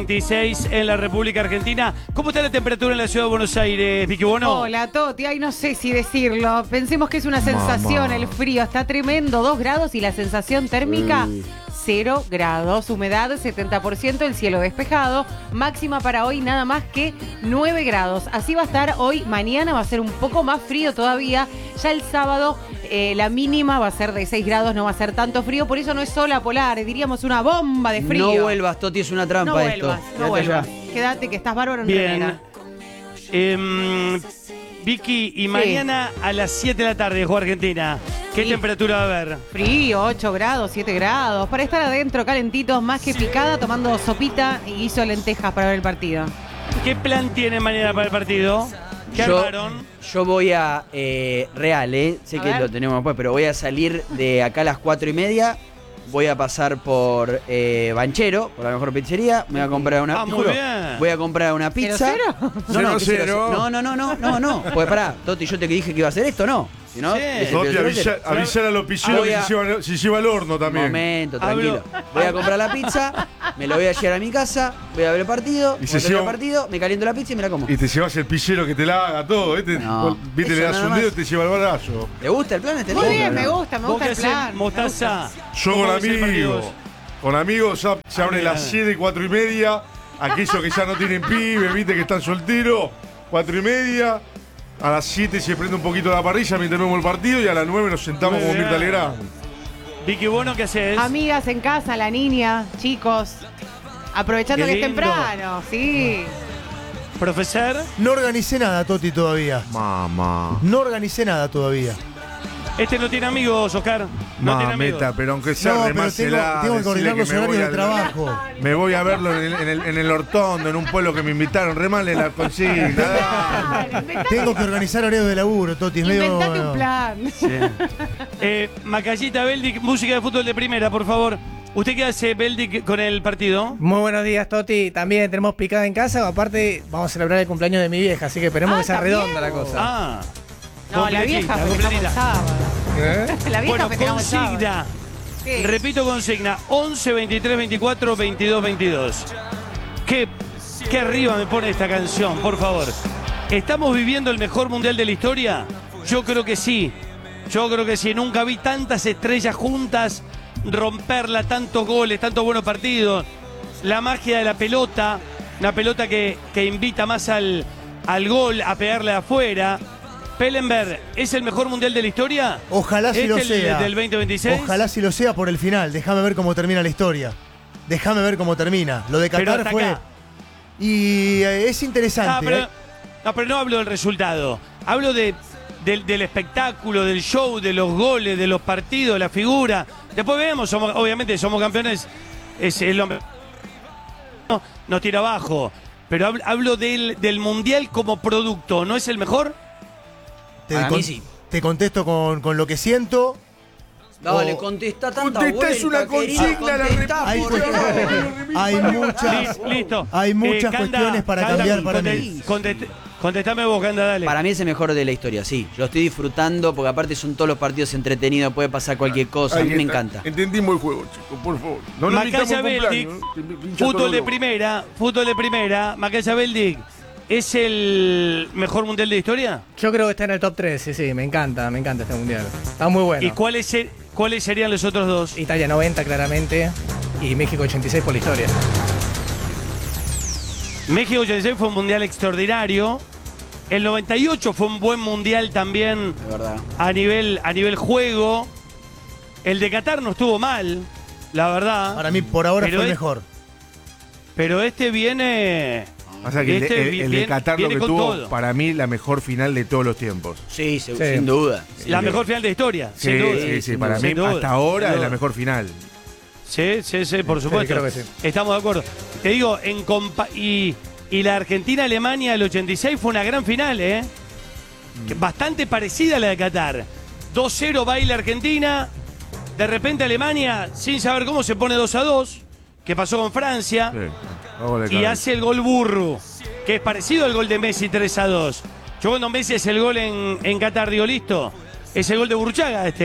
26 en la República Argentina. ¿Cómo está la temperatura en la ciudad de Buenos Aires, Vicky Bono? Hola, Toti. Ay, no sé si decirlo. Pensemos que es una sensación. El frío está tremendo, 2 grados y la sensación térmica 0 grados. Humedad 70%, el cielo despejado. Máxima para hoy nada más que 9 grados. Así va a estar hoy. Mañana va a ser un poco más frío todavía. Ya el sábado la mínima va a ser de 6 grados, no va a ser tanto frío. Por eso no es ola polar, diríamos una bomba de frío. No vuelvas, Toti, es una trampa no esto. vuelvas, no vuelvas. Quédate que estás bárbaro en Bien. remera. Vicky, y mañana a las 7 de la tarde juega Argentina. ¿Qué temperatura va a haber? Frío, 8 grados, 7 grados. Para estar adentro, calentitos, más que picada, tomando sopita y guiso de lentejas para ver el partido. ¿Qué plan tiene mañana para el partido? ¿Qué armaron? Yo voy a real, sé A que ver. lo tenemos después, pero voy a salir de acá a las 4:30. Voy a pasar por Banchero, por la mejor pizzería. Me voy a comprar una muy juro, bien. voy a comprar una pizza. ¿Cero? No. Pues pará, Toti, yo te dije que iba a hacer esto, ¿no? Si no, Sí. Toti, avisar a los pilleros Voy a- que se lleva al horno también. Momento, tranquilo. Voy a comprar la pizza, me lo voy a llevar a mi casa, voy a ver el partido, Y se cuando vea el lleva- partido, me caliento la pizza y me la como. Y te llevas el pillero que te la haga todo, ¿viste? No, Viste, le eso das nada un dedo y más. te lleva el brazo. ¿Te gusta el plan este? Muy ¿No? bien, me No. gusta ¿Vos qué el hacés, plan. Mostaza? Yo ¿Cómo con ves el partido? amigos. Con amigos se abren las 7, 4:30. Aquellos que ya no tienen pibe, viste, que están solteros. 4:30. A las 7 se prende un poquito la parrilla mientras vemos el partido. Y a las 9 nos sentamos Muy con bien. Mirta Legrand. Vicky Bono, ¿qué haces? Amigas en casa, la niña, chicos. Aprovechando Qué que es lindo. temprano, sí. Profesor, No organicé nada, Toti, todavía. Mamá. No organicé nada todavía. este no tiene amigos, Oscar. No tiene amigos. Mameta, pero aunque sea No, pero remásela, tengo que coordinar decirle los que me horarios de voy trabajo. Me voy a verlo en el Hortondo, en un pueblo que me invitaron. Remale la consigna. dale. Tengo que organizar horarios de laburo, Toti. Es medio- Inventate un plan. Sí. Macayita Beldic, música de fútbol de primera, por favor. ¿Usted qué hace, Beldic, con el partido? Muy buenos días, Toti. También tenemos picada en casa. Aparte, vamos a celebrar el cumpleaños de mi vieja, así que esperemos que sea ¿también? redonda la cosa. Ah. No, la vieja festejamos el completita. sábado. La vieja Bueno, festejamos el sábado. consigna. Sí. Repito, consigna. 11, 23, 24, 22, 22. Qué arriba me pone esta canción, por favor. ¿Estamos viviendo el mejor mundial de la historia? Yo creo que sí. Yo creo que sí. Nunca vi tantas estrellas juntas romperla, tantos goles, tantos buenos partidos. La magia de la pelota. Una pelota que invita más al gol, a pegarle afuera. Pellenberg, ¿es el mejor mundial de la historia? Ojalá si ¿Es lo el sea. del 2026? Ojalá si lo sea por el final. Déjame ver cómo termina la historia. Déjame ver cómo termina. Lo de Pero Qatar hasta fue. acá. Y es interesante. pero no hablo del resultado. Hablo del espectáculo, del show, de los goles, de los partidos, la figura. Después vemos, obviamente somos campeones. Es el hombre. Nos tira abajo. Pero hablo del mundial como producto. ¿No es el mejor? Para mí sí. Te contesto con lo que siento. Dale, O- contesta tanta Contestá, es una vuelta, querido, consigna, la contestá, Hay, por cuestiones- favor. hay muchas. Listo. Hay muchas Canda, cuestiones para Canda, cambiar para mí. Contestame vos, Canda, dale. Para mí es el mejor de la historia, sí. Lo estoy disfrutando porque aparte son todos los partidos entretenidos, puede pasar cualquier cosa. A mí me encanta. Entendimos el juego, chicos, por favor. No lo Macaya invitamos a Beldic, cumpleaños, pincha todo fútbol de loco. primera. Macaya Beldic, ¿es el mejor mundial de la historia? Yo creo que está en el top 3, sí, me encanta este mundial. Está muy bueno. ¿Y cuáles serían los otros dos? Italia 90, claramente, y México 86 por la historia. México 86 fue un mundial extraordinario. El 98 fue un buen mundial también De verdad. a nivel juego. El de Qatar no estuvo mal, la verdad. Para mí, por ahora Pero fue el es- mejor. Pero este viene. O sea que el de viene- Qatar lo viene que con tuvo, todo. para mí, la mejor final de todos los tiempos. Sí, Sí. sin duda. La mejor final de la historia, Sí, sin duda. sí, para Sin mí, duda, hasta ahora sin es la duda. mejor final. Sí, por supuesto. creo que sí. Estamos de acuerdo. Te digo, y la Argentina-Alemania del 86 fue una gran final, ¿eh? Bastante parecida a la de Qatar. 2-0 baila Argentina. De repente Alemania, sin saber cómo, se pone 2-2. Que pasó con Francia. Sí. Vamos de Y cabeza. hace el gol Burru, que es parecido al gol de Messi 3-2. Yo cuando Messi es el gol en Qatar, digo, listo. Es el gol de Burruchaga este.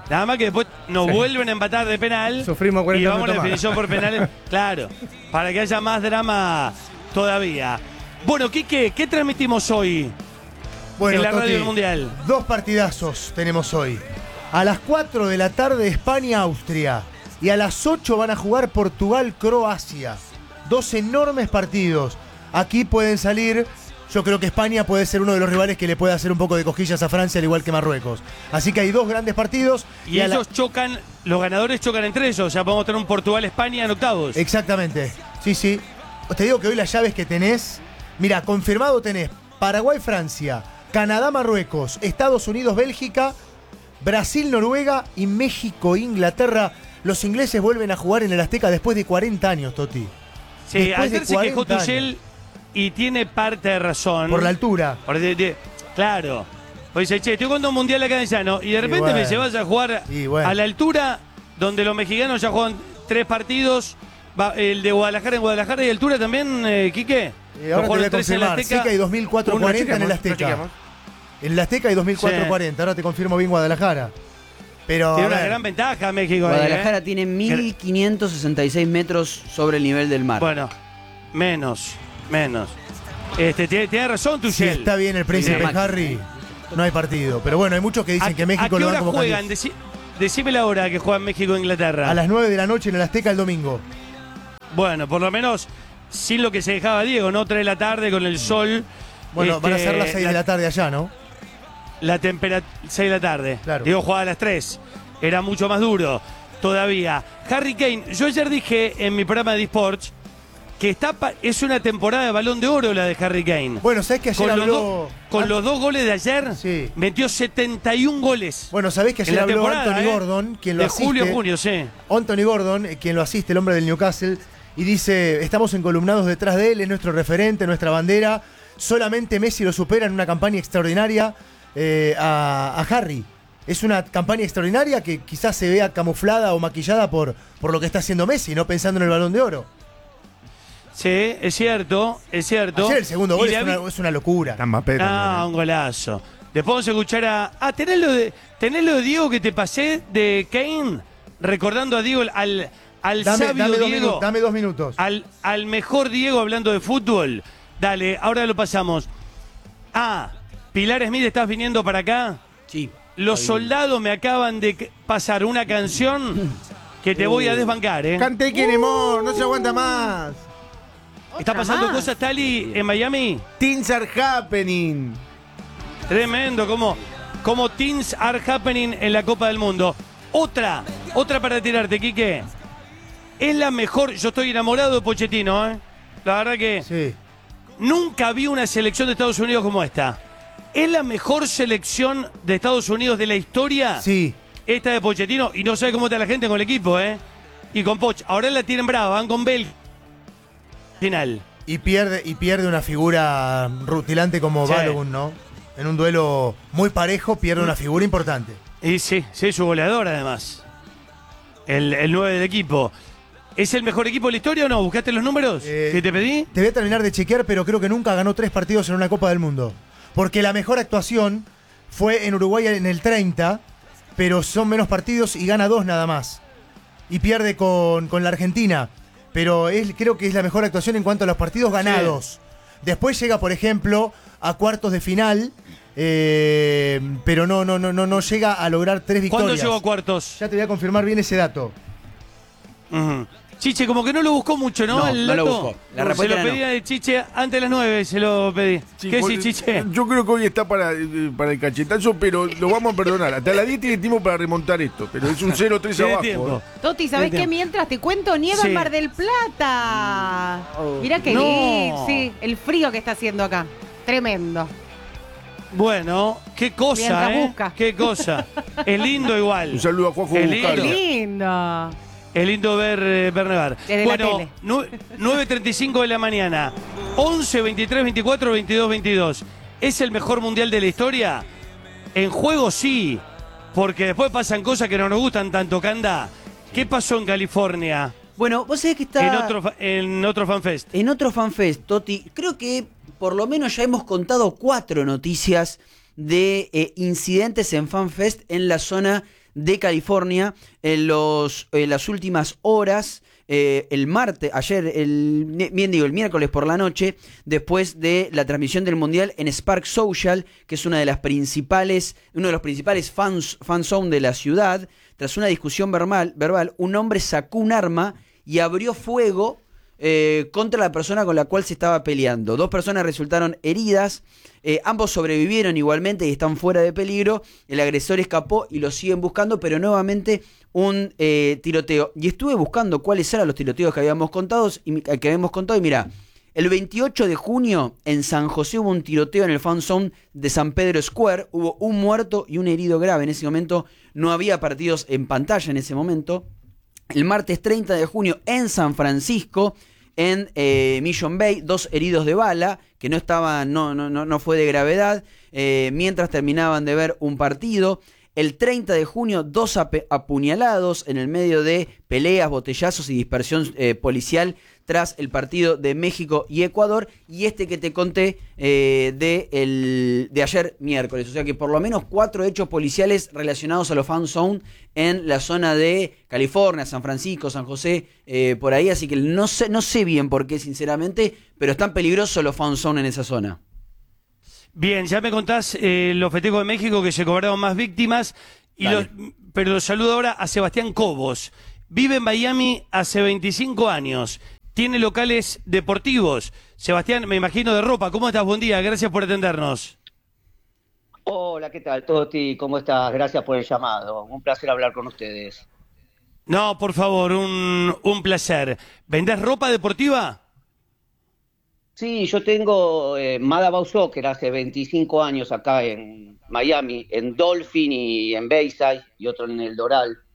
Nada más que después nos vuelven a empatar de penal. Sufrimos 40 y vamos a la minutos más. definición por penales. Claro, para que haya más drama todavía. Bueno, Quique, ¿qué transmitimos hoy en la Toti, radio del Mundial? 2 partidazos tenemos hoy. A las 4 de la tarde España-Austria. Y a las 8 van a jugar Portugal-Croacia. 2 enormes partidos. Aquí pueden salir... Yo creo que España puede ser uno de los rivales que le puede hacer un poco de cosquillas a Francia, al igual que Marruecos. Así que hay 2 grandes partidos. Y ellos chocan, los ganadores chocan entre ellos. O sea, podemos tener un Portugal-España en octavos. Exactamente. Sí, sí. Te digo que hoy las llaves que tenés... Mira, confirmado tenés Paraguay-Francia, Canadá-Marruecos, Estados Unidos-Bélgica, Brasil-Noruega y México-Inglaterra. Los ingleses vuelven a jugar en el Azteca después de 40 años, Toti. Sí, Después de ayer se quejó 40 Tuchel años. y tiene parte de razón. Por la altura. Claro. Pues dice, che, estoy jugando un mundial acá en Llano y de repente bueno. me llevas a jugar bueno. a la altura donde los mexicanos ya juegan 3 partidos. El de Guadalajara en Guadalajara y altura también, Quique. Ahora te voy a en confirmar. Azteca y 2440 en el Azteca. En el Azteca y 2440. Ahora te confirmo bien Guadalajara. Pero Tiene una gran ventaja México. Guadalajara ahí, tiene 1566 metros sobre el nivel del mar. Bueno, menos. Tiene razón Si Tuchel. está bien el príncipe Máximo. Harry, no hay partido. Pero bueno, hay muchos que dicen que ¿A México qué lo hora dan como juegan? candidato. Decime la hora que juegan México e Inglaterra. A las 9 de la noche en el Azteca el domingo. Bueno, por lo menos sin lo que se dejaba Diego, ¿no? 3 de la tarde con el sol. Bueno, van a ser las 6 de la tarde allá, ¿no? La temperatura, 6 de la tarde. Claro. Diego jugaba a las 3. Era mucho más duro todavía. Harry Kane, yo ayer dije en mi programa de eSports que es una temporada de Balón de Oro la de Harry Kane. Bueno, ¿sabés que ayer habló... Con los 2 goles de ayer, Sí. metió 71 goles. Bueno, ¿sabés que en ayer la habló temporada, Anthony Gordon, quien lo de asiste? julio a junio, sí. Anthony Gordon, quien lo asiste, el hombre del Newcastle, y dice, estamos encolumnados detrás de él, es nuestro referente, nuestra bandera. Solamente Messi lo supera en una campaña extraordinaria a Harry. Es una campaña extraordinaria que quizás se vea camuflada o maquillada por lo que está haciendo Messi, no pensando en el Balón de Oro. Sí, es cierto. Ayer el segundo gol es una locura. Un golazo. Después vamos a escuchar a... ¿tenés lo de Diego que te pasé de Kane? Recordando a Diego, al sabio Diego. Dame 2 minutos. Al mejor Diego hablando de fútbol. Dale, ahora lo pasamos. Pilar Smith, ¿estás viniendo para acá? Sí. Los soldados me acaban de pasar una canción que te voy a desbancar, ¿eh? Cante Queremor, no se aguanta más. ¿Está pasando cosas, Tali, en Miami? Things are happening. Tremendo, como things are happening en la Copa del Mundo. Otra para tirarte, Quique. Es la mejor, yo estoy enamorado de Pochettino, ¿eh? La verdad que Sí. nunca vi una selección de Estados Unidos como esta. ¿Es la mejor selección de Estados Unidos de la historia? Sí. Esta de Pochettino, y no sabe cómo está la gente con el equipo, ¿eh? Y con Poch. Ahora la tienen brava, van con Bell. Final. Y pierde una figura rutilante como Sí. Balogun, ¿no? En un duelo muy parejo pierde una figura importante. Y sí, su goleador además. El 9 del equipo. ¿Es el mejor equipo de la historia o no? ¿Buscaste los números que te pedí? Te voy a terminar de chequear, pero creo que nunca ganó 3 partidos en una Copa del Mundo. Porque la mejor actuación fue en Uruguay en el 30, pero son menos partidos y gana 2 nada más. Y pierde con la Argentina. Pero creo que es la mejor actuación en cuanto a los partidos ganados. Sí. Después llega, por ejemplo, a cuartos de final, pero no llega a lograr 3 victorias. ¿Cuándo llegó a cuartos? Ya te voy a confirmar bien ese dato. Chiche, como que no lo buscó mucho, ¿no? No, el no dato. lo buscó. La Se respuesta lo no. pedía de Chiche antes de las 9, se lo pedí. Sí, ¿Qué sí, Chiche? Yo creo que hoy está para el cachetazo, pero lo vamos a perdonar. Hasta la 10 tiene tiempo para remontar esto, pero es un 0-3 Tiene abajo. tiempo. Toti, ¿sabés qué? Mientras te cuento, nieva Sí. en Mar del Plata. Mirá qué No. lindo. Sí, el frío que está haciendo acá. Tremendo. Bueno, qué cosa, Mientras ¿eh? busca. Qué cosa. Es lindo igual. Un saludo a Juanjo Es Qué Claro. Buscaglia. lindo. Es lindo ver nevar. Desde la Bueno, tele. 9:35 de la mañana. 11, 23, 24, 22, 22. ¿Es el mejor mundial de la historia? En juego sí, porque después pasan cosas que no nos gustan tanto, Canda. ¿Qué pasó en California? Bueno, vos sabés que está... En otro FanFest. En otro FanFest, Toti, creo que por lo menos ya hemos contado 4 noticias de incidentes en FanFest en la zona de California en las últimas horas. El martes, el miércoles por la noche, después de la transmisión del Mundial en Spark Social, que es uno de los principales fanzone de la ciudad. Tras una discusión verbal, un hombre sacó un arma y abrió fuego contra la persona con la cual se estaba peleando. 2 personas resultaron heridas, ambos sobrevivieron igualmente y están fuera de peligro. El agresor escapó y lo siguen buscando, pero nuevamente un tiroteo. Y estuve buscando cuáles eran los tiroteos que habíamos contado y mira, el 28 de junio en San José hubo un tiroteo en el fan zone de San Pedro Square, hubo un muerto y un herido grave. En ese momento no había partidos en pantalla en ese momento. El martes 30 de junio en San Francisco, en Mission Bay, 2 heridos de bala, que no fue de gravedad, mientras terminaban de ver un partido. El 30 de junio, 2 apuñalados en el medio de peleas, botellazos y dispersión policial tras el partido de México y Ecuador. Y este que te conté de ayer miércoles. O sea que por lo menos 4 hechos policiales relacionados a los fan zone en la zona de California, San Francisco, San José, por ahí. Así que no sé bien por qué, sinceramente, pero están peligrosos los fan zone en esa zona. Bien, ya me contás los festejos de México, que se cobraron más víctimas, pero los saludo ahora a Sebastián Cobos. Vive en Miami hace 25 años, tiene locales deportivos. Sebastián, me imagino de ropa. ¿Cómo estás? Buen día, gracias por atendernos. Hola, ¿qué tal, Toti? ¿Cómo estás? Gracias por el llamado. Un placer hablar con ustedes. No, por favor, un placer. ¿Vendés ropa deportiva? Sí, yo tengo Madabau Soccer hace 25 años acá en Miami, en Dolphin y en Bayside, y otro en el Doral.